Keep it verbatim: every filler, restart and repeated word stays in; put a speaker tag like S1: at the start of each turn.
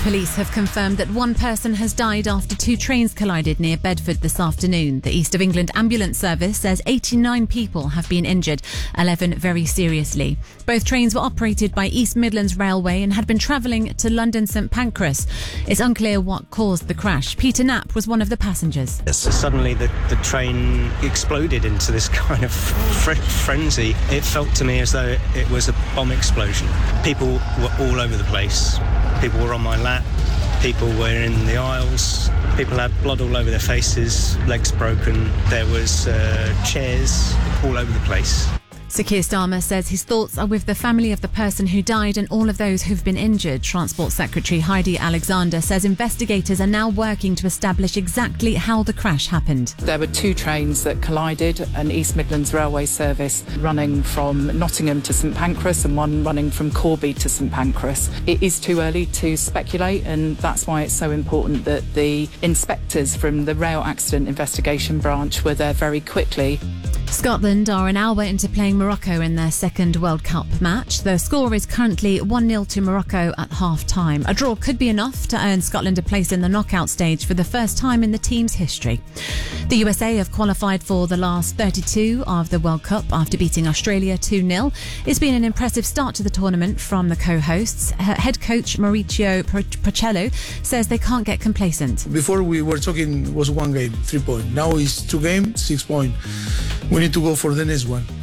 S1: Police have confirmed that one person has died after two trains collided near Bedford this afternoon. The East of England Ambulance Service says eighty-nine people have been injured, eleven very seriously. Both trains were operated by East Midlands Railway and had been travelling to London St Pancras. It's unclear what caused the crash. Peter Knapp was one of the passengers.
S2: Yes, suddenly the, the train exploded into this kind of fr- frenzy. It felt to me as though it was a bomb explosion. People were all over the place. People were on my lap. People were in the aisles. People had blood all over their faces, legs broken. There was uh, chairs all over the place.
S1: Sir Keir Starmer says his thoughts are with the family of the person who died and all of those who've been injured. Transport Secretary Heidi Alexander says investigators are now working to establish exactly how the crash happened.
S3: There were two trains that collided, an East Midlands Railway service running from Nottingham to St Pancras and one running from Corby to St Pancras. It is too early to speculate, and that's why it's so important that the inspectors from the Rail Accident Investigation Branch were there very quickly.
S1: Scotland are an hour into playing Morocco in their second World Cup match. The score is currently one nil to Morocco at half-time. A draw could be enough to earn Scotland a place in the knockout stage for the first time in the team's history. The U S A have qualified for the last thirty-two of the World Cup after beating Australia two nil. It's been an impressive start to the tournament from the co-hosts. Head coach Mauricio Pochettino says they can't get complacent.
S4: Before we were talking, it was one game, three points. Now it's two games, six points. We need to go for the next one.